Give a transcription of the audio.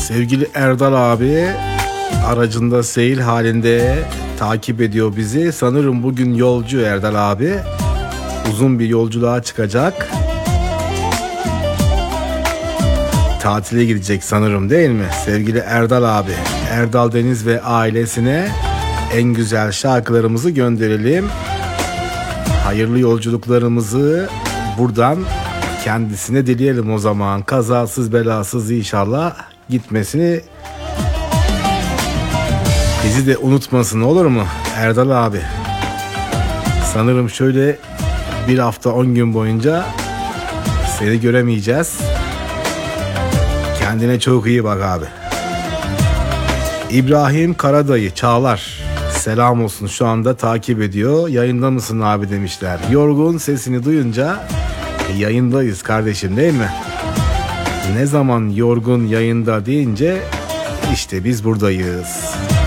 Sevgili Erdal abi aracında seyir halinde takip ediyor bizi. Sanırım bugün yolcu Erdal abi. Uzun bir yolculuğa çıkacak. Tatile gidecek sanırım, değil mi? Sevgili Erdal abi, Erdal Deniz ve ailesine en güzel şarkılarımızı gönderelim. Hayırlı yolculuklarımızı buradan kendisine dileyelim o zaman. Kazasız belasız inşallah gitmesini, bizi de unutmasın, olur mu Erdal abi? Sanırım şöyle bir hafta 10 gün boyunca seni göremeyeceğiz. Kendine çok iyi bak abi. İbrahim Karadayı Çağlar, selam olsun, şu anda takip ediyor. Yayında mısın abi demişler. Yorgun sesini duyunca yayındayız kardeşim, değil mi? Ne zaman yorgun yayında deyince işte biz buradayız.